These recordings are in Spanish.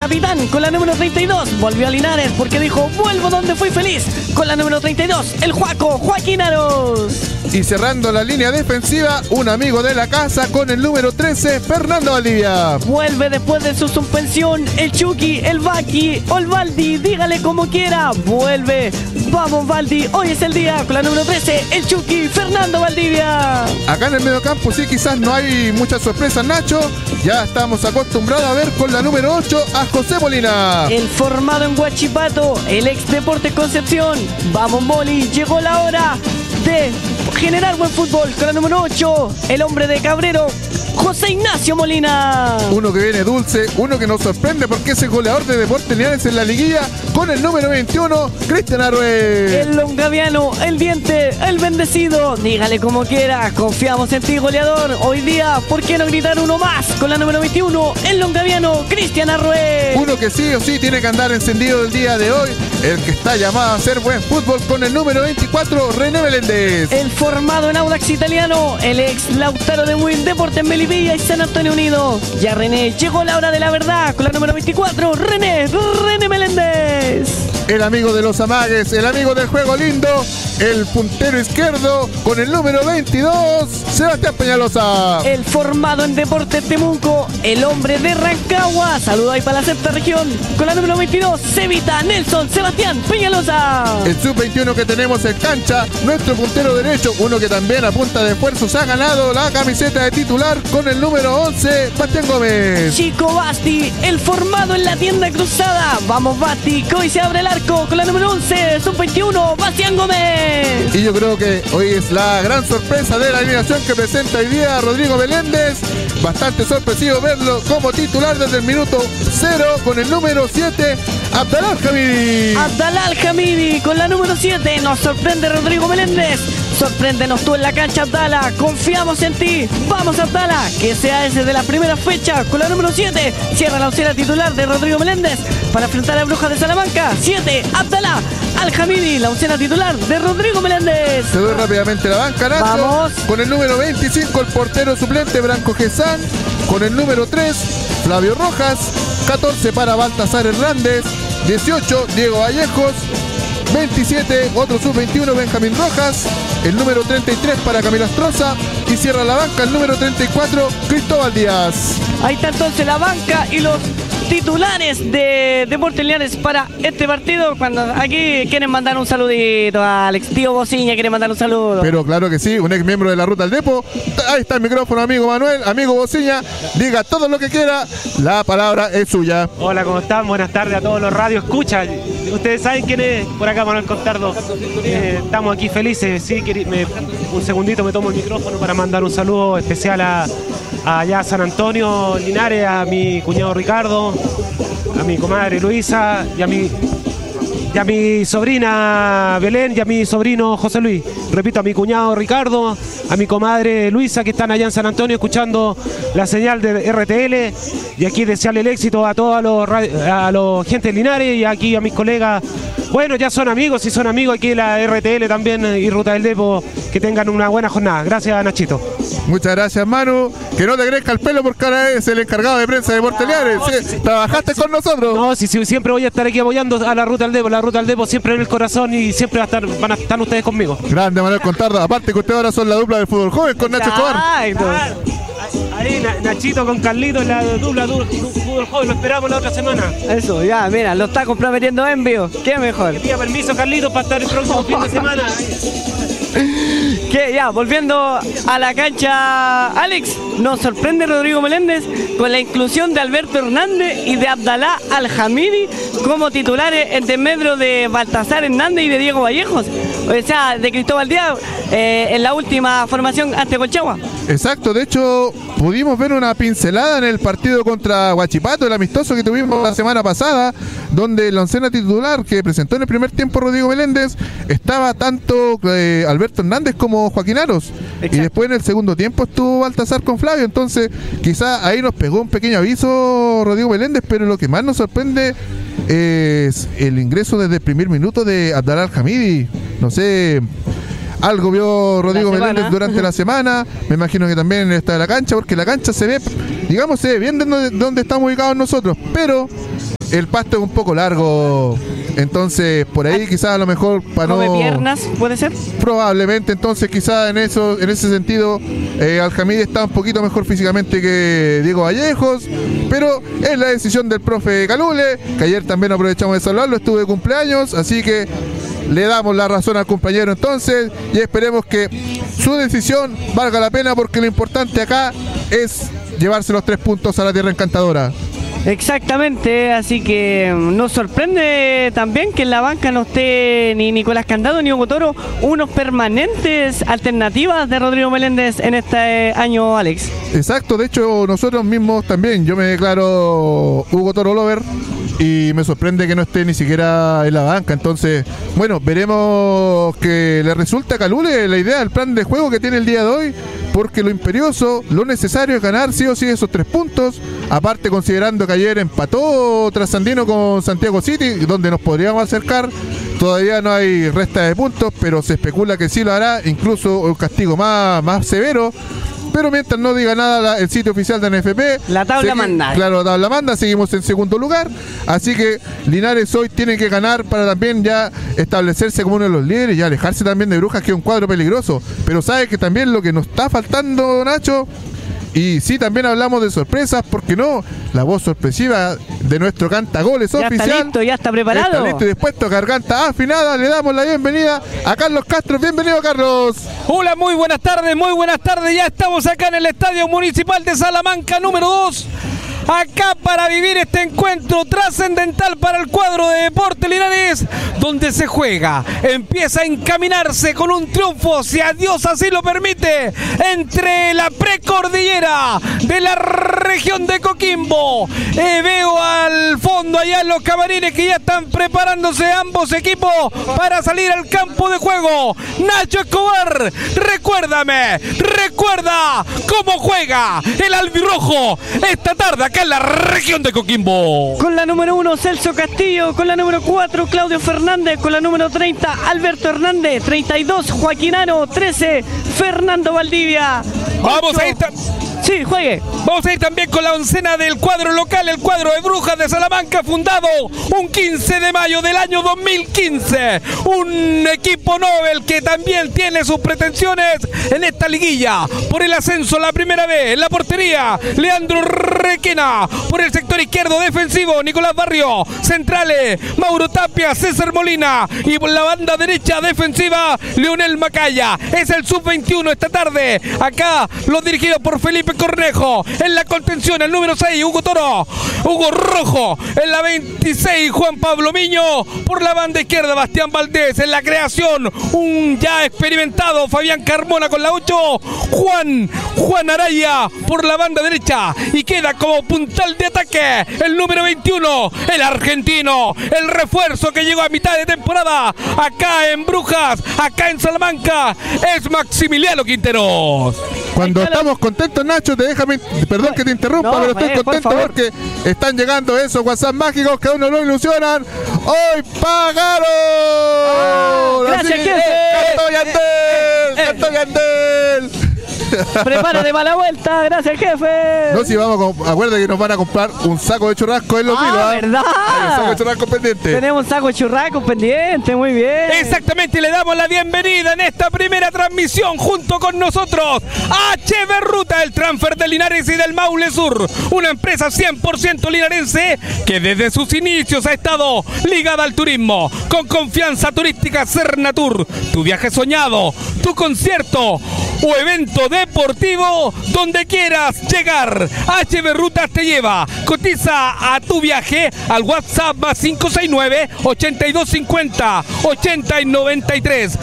capitán con la número 32. Volvió a Linares porque dijo, vuelvo donde fui feliz. Con la número 32, el Juaco, Joaquín Aros. Y cerrando la línea defensiva, un amigo de la casa con el número 13, Fernando Valdivia. Vuelve después de su suspensión, el Chucky, el Baki o el Valdi, dígale como quiera. Vuelve, vamos Valdi, hoy es el día. Con la número 13, el Chucky, Fernando Valdivia. Acá en el mediocampo sí quizás no hay muchas sorpresas, Nacho. Ya estamos acostumbrados a ver con la número 8 a José Molina. El formado en Huachipato, el ex Deportes Concepción. Vamos Moli, llegó la hora de generar buen fútbol. Con la número 8, el hombre de Cabrero, José Ignacio Molina. Uno que viene dulce, uno que nos sorprende porque es el goleador de Deportes Linares en la liguilla con el número 21, Cristian Arrué. El longaviano, el diente, el bendecido, dígale como quiera, confiamos en ti goleador. Hoy día, ¿por qué no gritar uno más? Con la número 21, el longaviano, Cristian Arrué. Uno que sí o sí tiene que andar encendido el día de hoy, el que está llamado a hacer buen fútbol con el número 24, René Meléndez. El formado en Audax Italiano, el ex Lautaro de Buin, Deportes Melipilla y San Antonio Unido. Ya René, llegó la hora de la verdad. Con la número 24, René Meléndez. El amigo de los amagues, el amigo del juego lindo, el puntero izquierdo con el número 22, Sebastián Peñalosa. El formado en Deportes Temuco, el hombre de Rancagua. Saludo ahí para la sexta región. Con la número 22, Cevita Nelson Sebastián Peñalosa. El sub-21 que tenemos en cancha, nuestro puntero derecho, uno que también a punta de esfuerzos ha ganado la camiseta de titular con el número 11, Bastián Gómez. Chico Basti, el formado en la tienda cruzada. Vamos Basti, que hoy se abre el arco. Con la número 11, sub-21, Bastián Gómez. Y yo creo que hoy es la gran sorpresa de la alineación que presenta hoy día Rodrigo Meléndez. Bastante sorpresivo verlo como titular desde el minuto 0 con el número 7, Abdalá Hamidi. Abdalá Hamidi con la número 7. Nos sorprende Rodrigo Meléndez. Sorpréndenos tú en la cancha, Abdala. Confiamos en ti. Vamos, Abdala. Que sea ese de la primera fecha. Con la número 7. Cierra la oncena titular de Rodrigo Meléndez para enfrentar a Brujas de Salamanca. 7. Abdalá Al-Hamidi. La oncena titular de Rodrigo Meléndez. Se doy rápidamente la banca, Nacho. Vamos. Con el número 25, el portero suplente Branco Gesán. Con el número 3, Flavio Rojas. 14 para Baltasar Hernández. 18, Diego Vallejos. 27, otro sub-21, Benjamín Rojas. El número 33 para Camilo Astroza. Y cierra la banca el número 34, Cristóbal Díaz. Ahí está entonces la banca y los titulares de Deportes Linares para este partido. Cuando aquí quieren mandar un saludito a Alex, tío Bociña quiere mandar un saludo. Pero claro que sí, un ex miembro de la Ruta al Depo. Ahí está el micrófono, amigo Manuel, amigo Bociña. Diga todo lo que quiera, la palabra es suya. Hola, ¿cómo están? Buenas tardes a todos los radios escuchan. Ustedes saben quién es, por acá Manuel Contardo. Estamos aquí felices, sí, un segundito me tomo el micrófono para mandar un saludo especial allá a San Antonio, Linares, a mi cuñado Ricardo, a mi comadre Luisa y a mi sobrina Belén y a mi sobrino José Luis. Repito, a mi cuñado Ricardo, a mi comadre Luisa, que están allá en San Antonio escuchando la señal de RTL. Y aquí desearle el éxito a todos los gente de Linares y aquí a mis colegas. Bueno, ya son amigos, si son amigos aquí la RTL también y Ruta del Depo. Que tengan una buena jornada. Gracias, Nachito. Muchas gracias, Manu. Que no te crezca el pelo porque ahora es el encargado de prensa de Deportes Linares. Sí, trabajaste con nosotros. No, sí, siempre voy a estar aquí apoyando a la Ruta del Depo. La Ruta del Depo siempre en el corazón y siempre van a estar ustedes conmigo. Grande, Manuel Contardo. Aparte que ustedes ahora son la dupla del fútbol joven con Nacho Escobar. Ahí Nachito con Carlito en la dupla fútbol joven. Lo esperamos la otra semana. Eso, ya, mira, lo está comprometiendo Envio. ¿Qué mejor? Que pida permiso, Carlito, para estar el próximo fin de semana. Que ya, volviendo a la cancha, Alex, nos sorprende Rodrigo Meléndez con la inclusión de Alberto Hernández y de Abdalá Al-Hamidi como titulares en desmedro de Baltasar Hernández y de Diego Vallejos, o sea, de Cristóbal Díaz en la última formación ante Colchagua. Exacto, de hecho pudimos ver una pincelada en el partido contra Huachipato, el amistoso que tuvimos la semana pasada, donde la oncena titular que presentó en el primer tiempo Rodrigo Meléndez estaba tanto Alberto Hernández como Joaquín Aros. Exacto. Y después en el segundo tiempo estuvo Baltasar con Flavio, entonces quizá ahí nos pegó un pequeño aviso Rodrigo Meléndez, pero lo que más nos sorprende es el ingreso desde el primer minuto de Abdalá Al-Hamidi. No sé, algo vio Rodrigo Meléndez durante la semana. Me imagino que también en el estado de la cancha, porque la cancha se ve, digamos, se ve bien donde estamos ubicados nosotros, pero el pasto es un poco largo. Entonces, por ahí quizás a lo mejor para ¿Come no... piernas, puede ser? Probablemente, entonces quizás en ese sentido Al-Hamidi está un poquito mejor físicamente que Diego Vallejos, pero es la decisión del profe Calule, que ayer también aprovechamos de saludarlo, estuvo de cumpleaños, así que le damos la razón al compañero entonces y esperemos que su decisión valga la pena, porque lo importante acá es llevarse los 3 puntos a la tierra encantadora. Exactamente, así que nos sorprende también que en la banca no esté ni Nicolás Candado ni Hugo Toro, unos permanentes alternativas de Rodrigo Meléndez en este año, Alex. Exacto, de hecho nosotros mismos también, yo me declaro Hugo Toro Lover y me sorprende que no esté ni siquiera en la banca. Entonces, bueno, veremos que le resulta a Calule la idea, el plan de juego que tiene el día de hoy, porque lo imperioso, lo necesario es ganar sí o sí esos 3 puntos, aparte considerando que ayer empató Trasandino con Santiago City, donde nos podríamos acercar. Todavía no hay resta de puntos, pero se especula que sí lo hará, incluso un castigo más severo. Pero mientras no diga nada el sitio oficial de NFP, la tabla manda. Claro, la tabla manda, seguimos en segundo lugar. Así que Linares hoy tiene que ganar para también ya establecerse como uno de los líderes y alejarse también de Brujas, que es un cuadro peligroso. Pero sabe que también lo que nos está faltando, Nacho, y sí, también hablamos de sorpresas, porque no, la voz sorpresiva de nuestro cantagoles ya oficial. Está listo, ya está preparado. Está listo y dispuesto, garganta afinada. Le damos la bienvenida a Carlos Castro. Bienvenido, Carlos. Hola, muy buenas tardes, ya estamos acá en el Estadio Municipal de Salamanca número 2. Acá para vivir este encuentro trascendental para el cuadro de Deportes Linares, donde se juega, empieza a encaminarse con un triunfo, si a Dios así lo permite, entre la precordillera de la región de Coquimbo. Veo al fondo allá en los camarines que ya están preparándose ambos equipos para salir al campo de juego. Nacho Escobar, recuerda cómo juega el albirrojo esta tarde acá en la región de Coquimbo. Con la número 1 Celso Castillo, con la número 4 Claudio Fernández, con la número 30 Alberto Hernández, 32 Joaquín Aro, 13 Fernando Valdivia. Vamos a ir. Sí, juegue. Vamos a ir también con la oncena del cuadro local, el cuadro de Brujas de Salamanca, fundado un 15 de mayo del año 2015. Un equipo Nobel que también tiene sus pretensiones en esta liguilla por el ascenso a la primera vez. En la portería, Leandro Requena. Por el sector izquierdo defensivo, Nicolás Barrio. Centrales, Mauro Tapia, César Molina. Y por la banda derecha defensiva, Leonel Macaya. Es el sub-21 esta tarde. Acá los dirigidos por Felipe Cornejo. En la contención, el número 6, Hugo Toro. Hugo Rojo. En la 26, Juan Pablo Miño. Por la banda izquierda, Bastián Valdés. En la creación, un ya experimentado Fabián Carmona con la 8. Juan Araya por la banda derecha. Y queda como puntal de ataque el número 21, el argentino. El refuerzo que llegó a mitad de temporada acá en Brujas, acá en Salamanca, es Maximiliano Quinteros. Cuando estamos contentos, Nacho, perdón que te interrumpa, pero estoy contento porque están llegando esos WhatsApp mágicos que a uno lo ilusionan. ¡Hoy pagaron! Gracias, jefe. ¡Cantó Yandel! Prepárate para la vuelta, gracias, jefe. No, si acuérdate que nos van a comprar un saco de churrasco en los kilos. ¿Verdad? Hay un saco de churrasco pendiente. Tenemos un saco de churrasco pendiente, muy bien. Exactamente, le damos la bienvenida en esta primera transmisión junto con nosotros HB Ruta, el transfer de Linares y del Maule Sur, una empresa 100% linarense que desde sus inicios ha estado ligada al turismo, con confianza turística. Cernatur, tu viaje soñado, tu concierto o evento deportivo, donde quieras llegar, HB Rutas te lleva. Cotiza a tu viaje al WhatsApp más 569-8250-8093,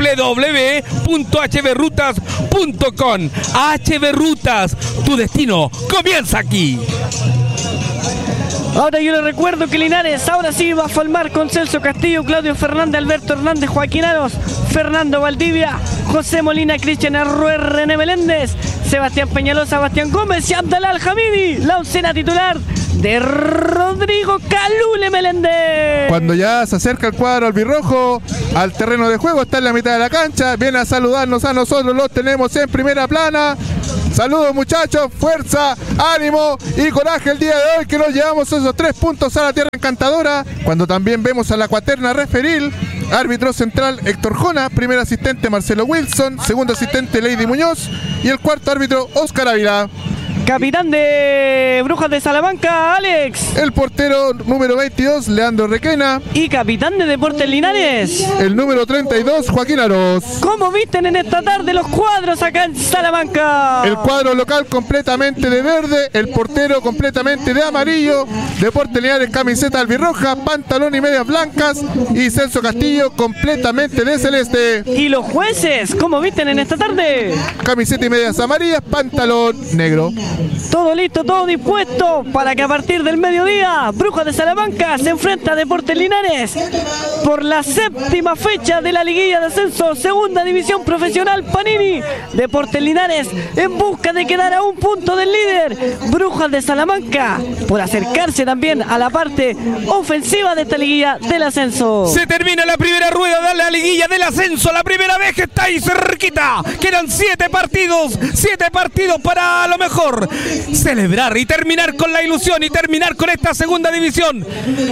www.hbrutas.com. HB Rutas, tu destino comienza aquí. Ahora yo les recuerdo que Linares ahora sí va a formar con Celso Castillo, Claudio Fernández, Alberto Hernández, Joaquín Aros, Fernando Valdivia, José Molina, Cristian Arrué, René Meléndez, Sebastián Peñalosa, Bastián Gómez y Abdal Al-Hamidi, la oncena titular de Rodrigo Calule Meléndez. Cuando ya se acerca el cuadro albirrojo al terreno de juego, está en la mitad de la cancha, viene a saludarnos a nosotros, los tenemos en primera plana. Saludos muchachos, fuerza, ánimo y coraje el día de hoy que nos llevamos esos 3 puntos a la tierra encantadora, cuando también vemos a la cuaterna referil, árbitro central Héctor Jona, primer asistente Marcelo Wilson, segundo asistente Lady Muñoz y el cuarto árbitro Oscar Ávila. Capitán de Brujas de Salamanca, Alex. El portero número 22, Leandro Requena. Y capitán de Deportes Linares, el número 32, Joaquín Aros. ¿Cómo visten en esta tarde los cuadros acá en Salamanca? El cuadro local completamente de verde, el portero completamente de amarillo, Deportes Linares camiseta albirroja, pantalón y medias blancas y Celso Castillo completamente de celeste. ¿Y los jueces cómo visten en esta tarde? Camiseta y medias amarillas, pantalón negro. Todo listo, todo dispuesto para que a partir del mediodía Brujas de Salamanca se enfrenta a Deportes Linares por la 7ª fecha de la liguilla de ascenso, segunda división profesional Panini. Deportes Linares en busca de quedar a un punto del líder. Brujas de Salamanca por acercarse también a la parte ofensiva de esta liguilla del ascenso. Se termina la primera rueda de la liguilla del ascenso, la primera vez que está ahí cerquita. Quedan 7 partidos para a lo mejor celebrar y terminar con la ilusión y terminar con esta segunda división.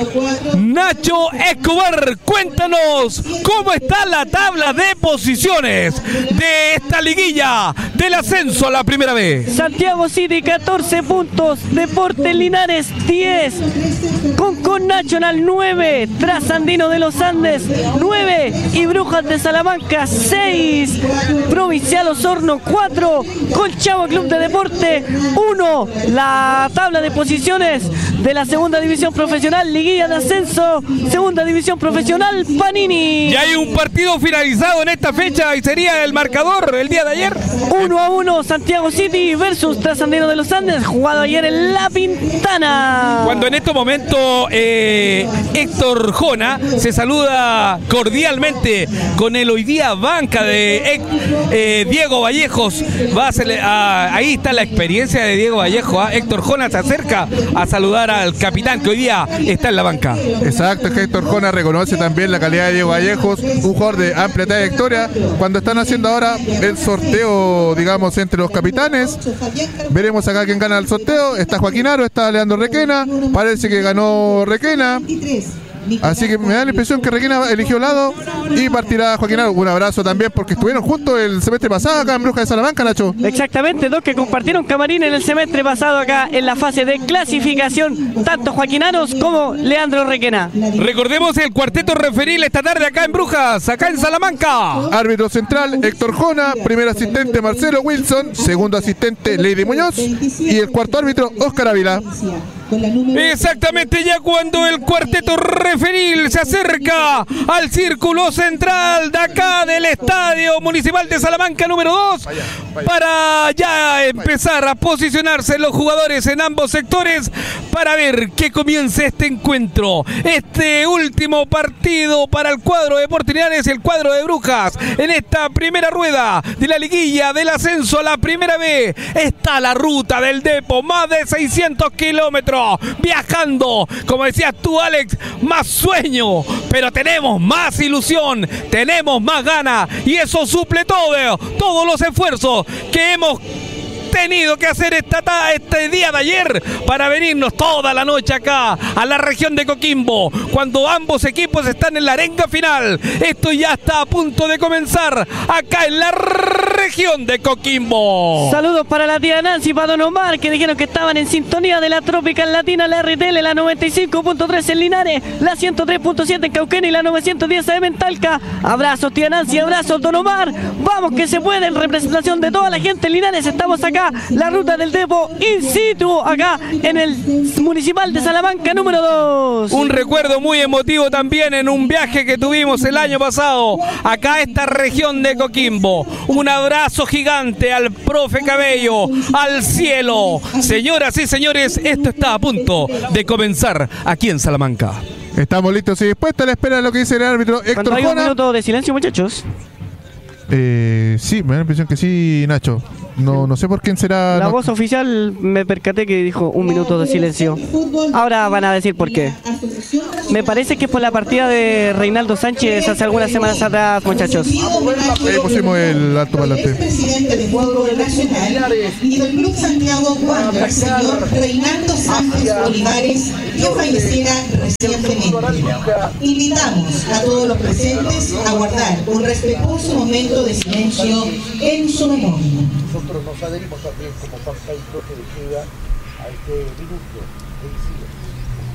Nacho Escobar, cuéntanos cómo está la tabla de posiciones de esta liguilla del ascenso a la primera vez. Santiago City 14 puntos, Deportes Linares 10, Concon Nacional 9, Trasandino de los Andes 9 y Brujas de Salamanca 6, Provincial Osorno 4, Colchagua Club de Deporte 1. La tabla de posiciones de la segunda división profesional, liguilla de ascenso, segunda división profesional Panini. Ya hay un partido finalizado en esta fecha y sería el marcador el día de ayer. 1-1 Santiago City versus Trasandino de los Andes, jugado ayer en La Pintana. Cuando en estos momentos Héctor Jona se saluda cordialmente con el hoy día banca de Diego Vallejos. Ahí está la experiencia de Diego Vallejo. Héctor Jona se acerca a saludar al capitán que hoy día está en la banca. Exacto, es que Héctor Jona reconoce también la calidad de Diego Vallejos, un jugador de amplia trayectoria. Cuando están haciendo ahora el sorteo, digamos, entre los capitanes, veremos acá quién gana el sorteo. Está Joaquín Aro, está Leandro Requena, parece que ganó Requena. Así que me da la impresión que Requena eligió lado y partirá Joaquín Aro. Un abrazo también porque estuvieron juntos el semestre pasado acá en Brujas de Salamanca, Nacho. Exactamente, dos que compartieron camarín en el semestre pasado acá en la fase de clasificación, tanto Joaquín Aros como Leandro Requena. Recordemos el cuarteto referil esta tarde acá en Brujas, acá en Salamanca. Árbitro central Héctor Jona, primer asistente Marcelo Wilson, segundo asistente Lady Muñoz y el cuarto árbitro Oscar Ávila. Exactamente, ya cuando el cuarteto referil se acerca al círculo central de acá del Estadio Municipal de Salamanca número 2 para ya empezar a posicionarse los jugadores en ambos sectores para ver que comience este encuentro, este último partido para el cuadro de Deportes Linares y el cuadro de Brujas en esta primera rueda de la liguilla del ascenso a la primera vez. Está la ruta del Depo, más de 600 kilómetros viajando, como decías tú, Alex, más sueño, pero tenemos más ilusión, tenemos más ganas y eso suple todos los esfuerzos que hemos tenido que hacer este día de ayer para venirnos toda la noche acá a la región de Coquimbo, cuando ambos equipos están en la arenga final. Esto ya está a punto de comenzar acá en la región de Coquimbo. Saludos para la tía Nancy y para Don Omar, que dijeron que estaban en sintonía de la Tropical Latina, la RTL, la 95.3 en Linares, la 103.7 en Cauquenes y la 910 AM en Talca. Abrazos tía Nancy, abrazos Don Omar. Vamos que se puede, en representación de toda la gente en Linares. Estamos acá, la ruta del Depo in situ, acá en el Municipal de Salamanca número 2. Un recuerdo muy emotivo también en un viaje que tuvimos el año pasado acá a esta región de Coquimbo. Un abrazo gigante al profe Cabello, al cielo. Señoras y señores, esto está a punto de comenzar aquí en Salamanca. Estamos listos y dispuestos a la espera de lo que dice el árbitro Héctor Jona. Un minuto de silencio, muchachos. Sí, me da la impresión que sí, Nacho. No sé por quién será. La voz oficial me percaté que dijo un minuto de silencio. Ahora van a decir por qué. Me parece que es por la partida de Reinaldo Sánchez hace algunas semanas atrás, muchachos. Ahí pusimos el alto parlante. Presidente de Fútbol Nacional y del Club Santiago Wander, el señor Reinaldo Sánchez Olivares, que falleciera recientemente. Invitamos a todos los presentes a guardar un respetuoso momento de silencio en su memoria. Nosotros nos adherimos también como parte directiva a este minuto de silencio.